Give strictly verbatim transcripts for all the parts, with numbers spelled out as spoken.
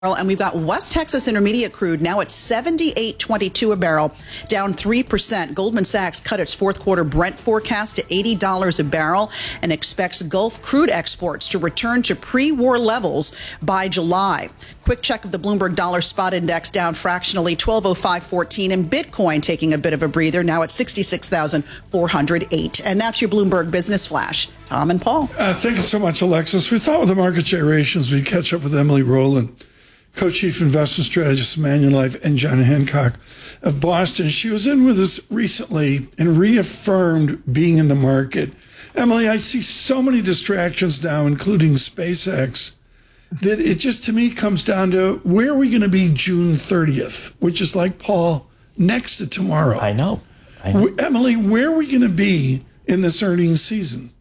And we've got West Texas Intermediate crude now at seventy-eight twenty-two a barrel, down three percent. Goldman Sachs cut its fourth quarter Brent forecast to eighty dollars a barrel and expects Gulf crude exports to return to pre-war levels by July. Quick check of the Bloomberg Dollar Spot Index down fractionally, twelve oh five fourteen, and Bitcoin taking a bit of a breather now at sixty-six thousand four hundred eight. And that's your Bloomberg Business Flash. Tom and Paul. Uh, thank you so much, Alexis. We thought with the market gyrations we'd catch up with Emily Rowland, Co-Chief Investment Strategist of Manulife, and John Hancock of Boston. She was in with us recently and reaffirmed being in the market. Emily, I see so many distractions now, including SpaceX, that it just, to me, comes down to where are we going to be June thirtieth, which is like, Paul, next to tomorrow. I know. I know. Emily, where are we going to be in this earnings season?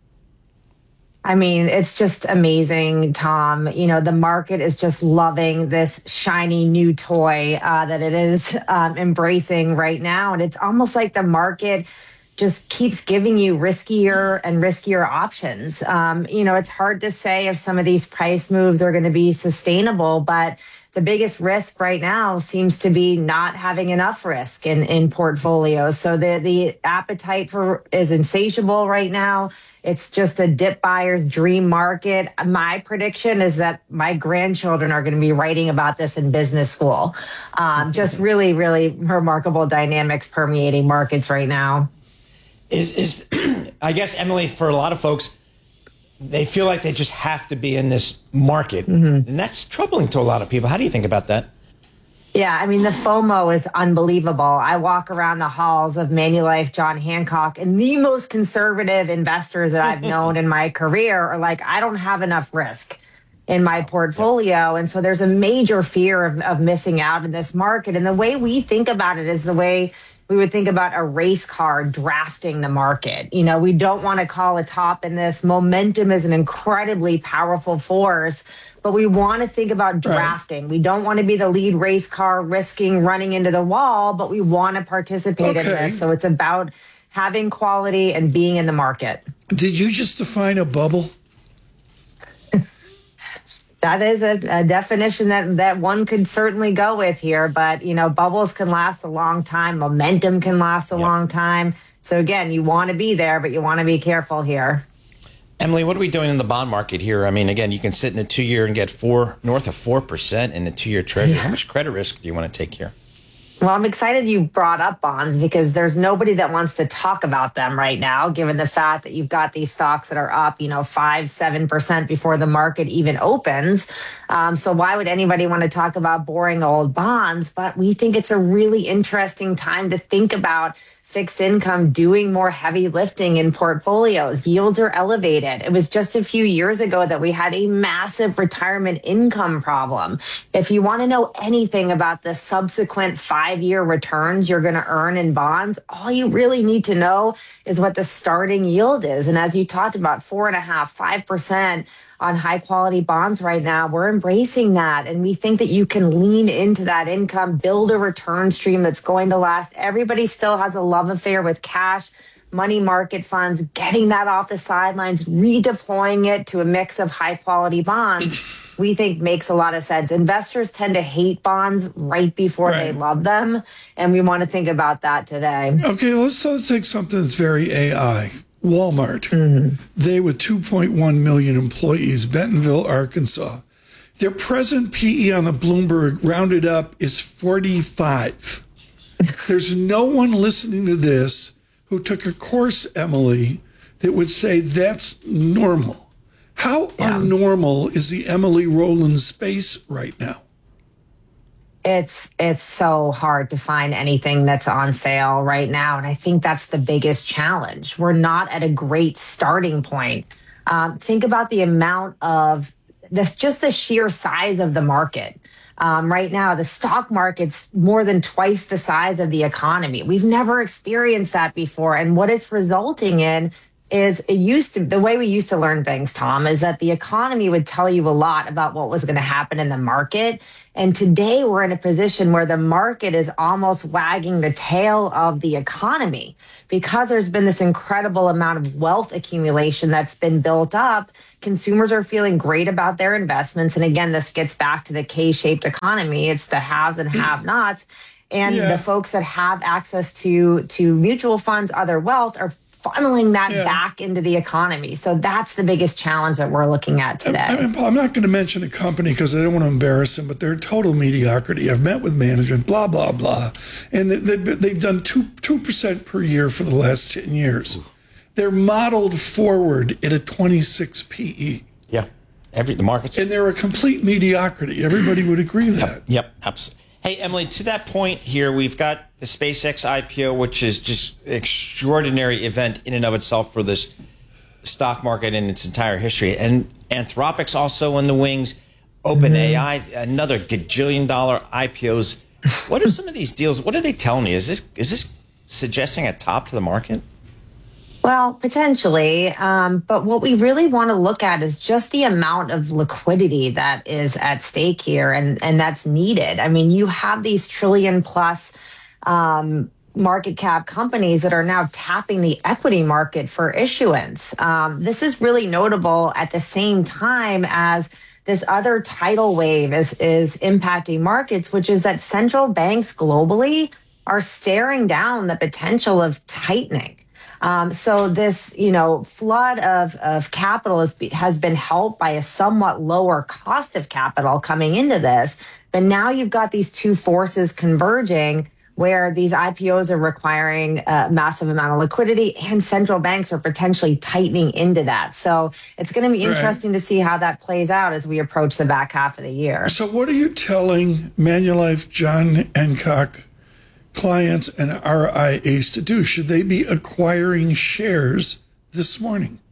I mean, it's just amazing, Tom. You know, the market is just loving this shiny new toy uh, that it is um, embracing right now. And it's almost like the market just keeps giving you riskier and riskier options. Um, you know, it's hard to say if some of these price moves are going to be sustainable, but the biggest risk right now seems to be not having enough risk in, in portfolios. So the, the appetite for is insatiable right now. It's just a dip buyer's dream market. My prediction is that my grandchildren are going to be writing about this in business school. Um, just really, really remarkable dynamics permeating markets right now. Is, is I guess, Emily, for a lot of folks, they feel like they just have to be in this market. Mm-hmm. And that's troubling to a lot of people. How do you think about that? Yeah, I mean, the FOMO is unbelievable. I walk around the halls of Manulife, John Hancock, and the most conservative investors that I've known in my career are like, I don't have enough risk in my portfolio. And so there's a major fear of, of missing out in this market. And the way we think about it is the way we would think about a race car drafting the market. You know, we don't want to call a top in this. Momentum is an incredibly powerful force, but we want to think about drafting. Right. We don't want to be the lead race car risking running into the wall, but we want to participate okay. in this. So it's about having quality and being in the market. Did you just define a bubble? That is a, a definition that, that one could certainly go with here. But, you know, bubbles can last a long time. Momentum can last a yep. long time. So, again, you want to be there, but you want to be careful here. Emily, what are we doing in the bond market here? I mean, again, you can sit in a two-year and get four north of four percent in a two-year treasury. Yeah. How much credit risk do you want to take here? Well, I'm excited you brought up bonds because there's nobody that wants to talk about them right now, given the fact that you've got these stocks that are up, you know, five, seven percent before the market even opens. Um, so why would anybody want to talk about boring old bonds? But we think it's a really interesting time to think about fixed income doing more heavy lifting in portfolios. Yields are elevated. It was just a few years ago that we had a massive retirement income problem. If you want to know anything about the subsequent five-year returns you're going to earn in bonds, all you really need to know is what the starting yield is. And as you talked about, four and a half, five percent on high quality bonds right now, we're embracing that. And we think that you can lean into that income, build a return stream that's going to last. Everybody still has a love affair with cash, money market funds, getting that off the sidelines, redeploying it to a mix of high quality bonds, we think makes a lot of sense. Investors tend to hate bonds right before right. they love them. And we want to think about that today. Okay, let's, let's take something that's very A I. Walmart, mm-hmm. they with two point one million employees, Bentonville, Arkansas. Their present P E on the Bloomberg rounded up is forty-five. There's no one listening to this who took a course, Emily, that would say that's normal. How yeah. unnormal is the Emily Rowland space right now? It's it's so hard to find anything that's on sale right now. And I think that's the biggest challenge. We're not at a great starting point. Um, think about the amount of this, just the sheer size of the market. Um, right now, the stock market's more than twice the size of the economy. We've never experienced that before. And what it's resulting in is it used to, the way we used to learn things, Tom, is that the economy would tell you a lot about what was going to happen in the market. And today we're in a position where the market is almost wagging the tail of the economy because there's been this incredible amount of wealth accumulation that's been built up. Consumers are feeling great about their investments. And again, this gets back to the K-shaped economy. It's the haves and have-nots. And yeah. the folks that have access to, to mutual funds, other wealth, are funneling that yeah. back into the economy. So that's the biggest challenge that we're looking at today. I mean, Paul, I'm not going to mention a company because I don't want to embarrass them, but they're total mediocrity. I've met with management, blah, blah, blah. And they've, they've done two, 2% per year for the last ten years. Ooh. They're modeled forward at a twenty-six P E. Yeah. Every, the markets. And they're a complete mediocrity. Everybody would agree with yep. that. Yep. Absolutely. Hey, Emily, to that point here, we've got the SpaceX I P O, which is just an extraordinary event in and of itself for this stock market in its entire history. And Anthropic's also in the wings. OpenAI, mm-hmm. another gajillion dollar I P Os. What are some of these deals? What are they telling me? Is this is this suggesting a top to the market? Well, potentially. Um, but what we really want to look at is just the amount of liquidity that is at stake here and, and that's needed. I mean, you have these trillion plus um, market cap companies that are now tapping the equity market for issuance. Um, this is really notable at the same time as this other tidal wave is, is impacting markets, which is that central banks globally are staring down the potential of tightening. Um, so this, you know, flood of, of capital is, has been helped by a somewhat lower cost of capital coming into this. But now you've got these two forces converging where these I P Os are requiring a massive amount of liquidity and central banks are potentially tightening into that. So it's going to be interesting right. to see how that plays out as we approach the back half of the year. So what are you telling Manulife, John Hancock clients and R I As to do? Should they be acquiring shares this morning?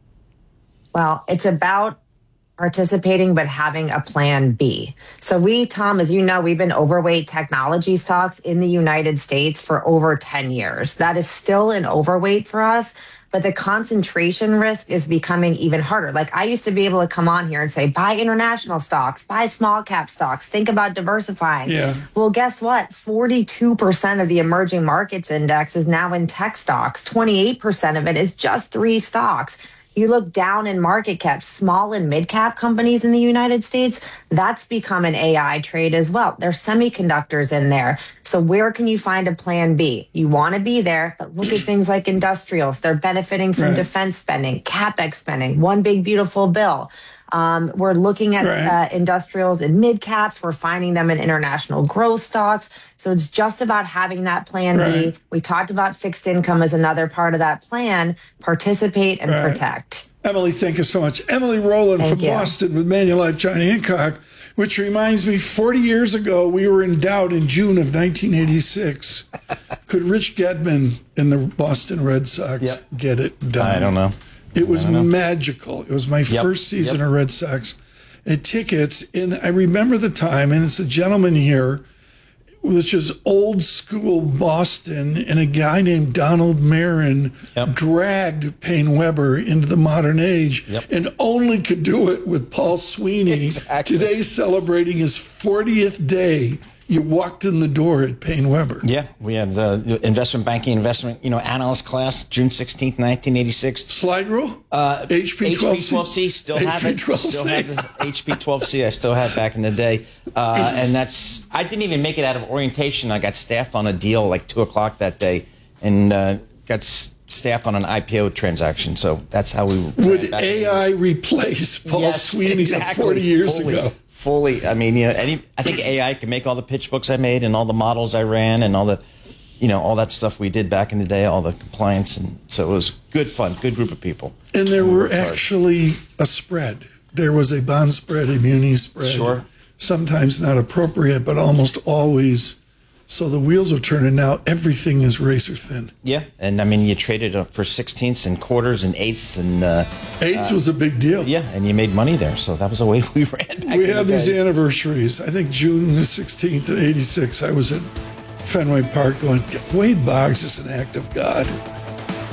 Well, it's about participating, but having a plan B. So we, Tom, as you know, we've been overweight technology stocks in the United States for over ten years. That is still an overweight for us, but the concentration risk is becoming even harder. Like I used to be able to come on here and say, buy international stocks, buy small cap stocks, think about diversifying. Yeah. Well, guess what? forty-two percent of the emerging markets index is now in tech stocks. twenty-eight percent of it is just three stocks. You look down in market cap, small and mid cap companies in the United States, that's become an A I trade as well. There's semiconductors in there. So where can you find a plan B? You want to be there, but look at things like industrials. They're benefiting from right. defense spending, CapEx spending, one big beautiful bill. Um, we're looking at right. uh, industrials in mid caps. We're finding them in international growth stocks. So it's just about having that plan right. B. We talked about fixed income as another part of that plan. Participate and right. protect. Emily, thank you so much. Emily Rowland thank from you. Boston with Manulife, John Hancock, which reminds me, forty years ago, we were in doubt in June of nineteen eighty-six. Could Rich Gedman and the Boston Red Sox yep. get it done? I don't know. It was magical. It was my yep. first season yep. of Red Sox at tickets. And I remember the time, and it's a gentleman here, which is old school Boston, and a guy named Donald Marin yep. dragged Payne Weber into the modern age yep. and only could do it with Paul Sweeney. Exactly. Today celebrating his fortieth day. You walked in the door at Payne Weber. Yeah, we had the investment banking, investment, you know, analyst class, June sixteenth, nineteen eighty-six. Slide rule? Uh, H P twelve C. H P twelve C, still have it. twelve C. Still have the H P twelve C. I still had back in the day. Uh, and that's, I didn't even make it out of orientation. I got staffed on a deal like two o'clock that day and uh, got staffed on an I P O transaction. So that's how we. Would A I replace Paul yes, Sweeney exactly. forty years Fully. ago? Fully, I mean, you know, any, I think A I can make all the pitch books I made and all the models I ran and all the, you know, all that stuff we did back in the day, all the compliance, and so it was good fun, good group of people. And there and we were actually a spread. There was a bond spread, a muni spread. Sure. Sometimes not appropriate, but almost always. So the wheels are turning now. Everything is razor thin. Yeah, and I mean, you traded for sixteenths and quarters and eighths, and uh, eighths uh, was a big deal. Yeah, and you made money there, so that was the way we ran. Back we in have the these day. anniversaries. I think June the sixteenth of eighty-six. I was at Fenway Park going, Wade Boggs is an act of God.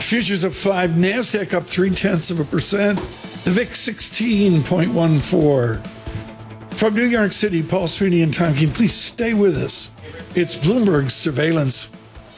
Futures up five, NASDAQ up three-tenths of a percent. The V I X sixteen point one four. From New York City, Paul Sweeney and Tom Keene, please stay with us. It's Bloomberg Surveillance.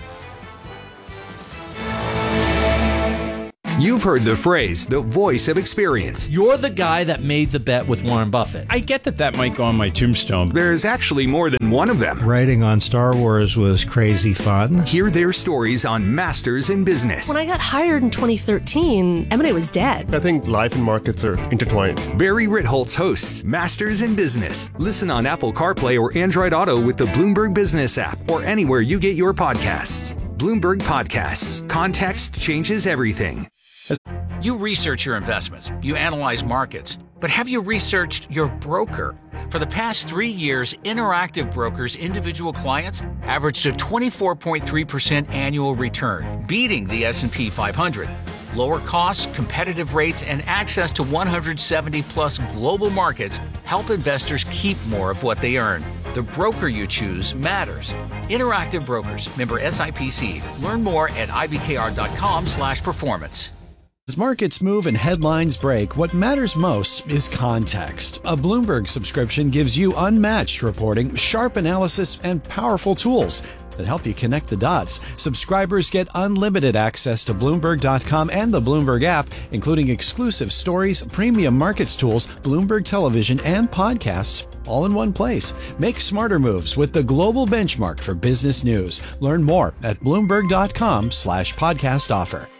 You've heard the phrase, the voice of experience. You're the guy that made the bet with Warren Buffett. I get that that might go on my tombstone. There's actually more than one of them. Writing on Star Wars was crazy fun. Hear their stories on Masters in Business. When I got hired in twenty thirteen, M and A was dead. I think life and markets are intertwined. Barry Ritholtz hosts Masters in Business. Listen on Apple CarPlay or Android Auto with the Bloomberg Business app or anywhere you get your podcasts. Bloomberg Podcasts. Context changes everything. You research your investments, you analyze markets, but have you researched your broker? For the past three years, Interactive Brokers' individual clients averaged a twenty-four point three percent annual return, beating the S and P five hundred. Lower costs, competitive rates, and access to one hundred seventy plus global markets help investors keep more of what they earn. The broker you choose matters. Interactive Brokers, member S I P C. Learn more at I B K R dot com slash performance. As markets move and headlines break, what matters most is context. A Bloomberg subscription gives you unmatched reporting, sharp analysis, and powerful tools that help you connect the dots. Subscribers get unlimited access to Bloomberg dot com and the Bloomberg app, including exclusive stories, premium markets tools, Bloomberg television, and podcasts, all in one place. Make smarter moves with the global benchmark for business news. Learn more at Bloomberg dot com slash podcast offer.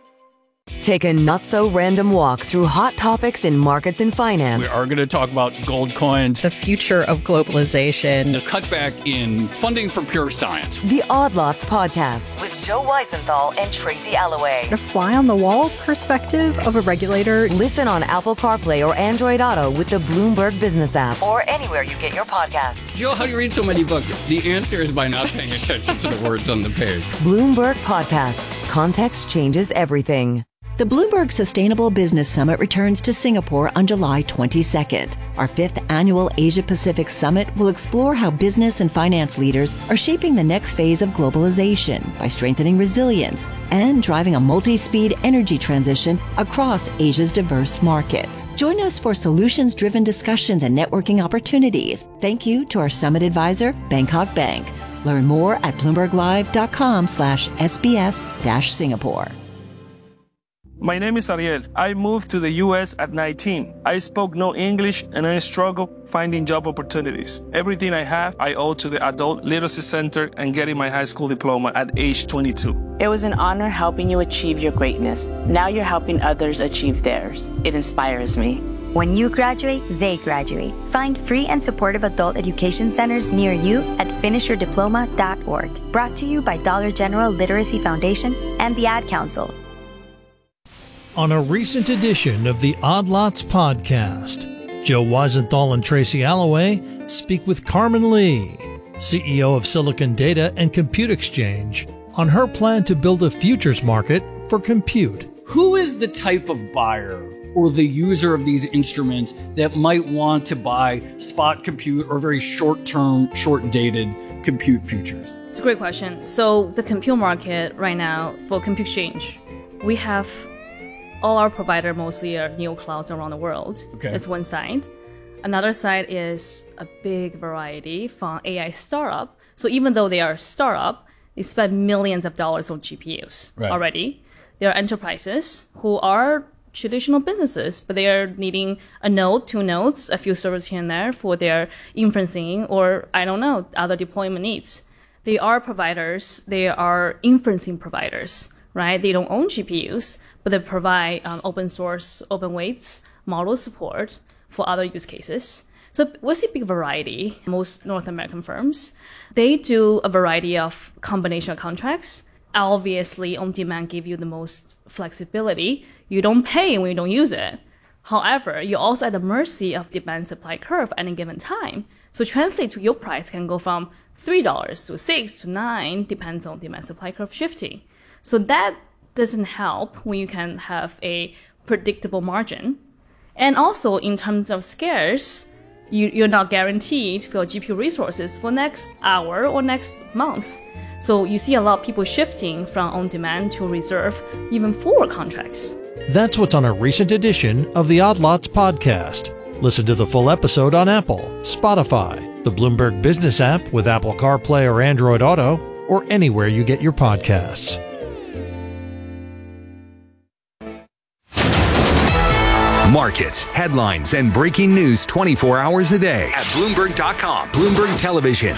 Take a not-so-random walk through hot topics in markets and finance. We are going to talk about gold coins, the future of globalization, the cutback in funding for pure science. The Odd Lots Podcast with Joe Weisenthal and Tracy Alloway. The fly-on-the-wall perspective of a regulator. Listen on Apple CarPlay or Android Auto with the Bloomberg Business app or anywhere you get your podcasts. Joe, how do you read so many books? The answer is by not paying attention to the words on the page. Bloomberg Podcasts. Context changes everything. The Bloomberg Sustainable Business Summit returns to Singapore on July twenty-second. Our fifth annual Asia-Pacific Summit will explore how business and finance leaders are shaping the next phase of globalization by strengthening resilience and driving a multi-speed energy transition across Asia's diverse markets. Join us for solutions-driven discussions and networking opportunities. Thank you to our summit advisor, Bangkok Bank. Learn more at bloomberg live dot com slash S B S dash Singapore. My name is Ariel. I moved to the U S at nineteen. I spoke no English and I struggled finding job opportunities. Everything I have, I owe to the Adult Literacy Center and getting my high school diploma at age twenty-two. It was an honor helping you achieve your greatness. Now you're helping others achieve theirs. It inspires me. When you graduate, they graduate. Find free and supportive adult education centers near you at finish your diploma dot org. Brought to you by Dollar General Literacy Foundation and the Ad Council. On a recent edition of the Odd Lots podcast, Joe Weisenthal and Tracy Alloway speak with Carmen Lee, C E O of Silicon Data and Compute Exchange, on her plan to build a futures market for compute. Who is the type of buyer or the user of these instruments that might want to buy spot compute or very short-term, short-dated compute futures? It's a great question. So the compute market right now for Compute Exchange, we have all our providers mostly are neoclouds around the world. Okay. That's one side. Another side is a big variety from A I startup. So even though they are startup, they spend millions of dollars on G P Us right. already. There are enterprises who are traditional businesses, but they are needing a node, two nodes, a few servers here and there for their inferencing or, I don't know, other deployment needs. They are providers. They are inferencing providers, right? They don't own G P Us, but they provide um, open source, open weights, model support for other use cases. So we see a big variety. Most North American firms, they do a variety of combination of contracts. Obviously, on-demand give you the most flexibility. You don't pay when you don't use it. However, you're also at the mercy of demand supply curve at any given time. So translate to your price can go from three dollars to six to nine, depends on demand supply curve shifting. So that doesn't help when you can have a predictable margin. And also in terms of scarce, you, you're not guaranteed for your G P U resources for next hour or next month. So you see a lot of people shifting from on-demand to reserve, even forward contracts. That's what's on a recent edition of the Odd Lots podcast. Listen to the full episode on Apple, Spotify, the Bloomberg Business app with Apple CarPlay or Android Auto, or anywhere you get your podcasts. Markets, headlines, and breaking news twenty-four hours a day at Bloomberg dot com. Bloomberg Television.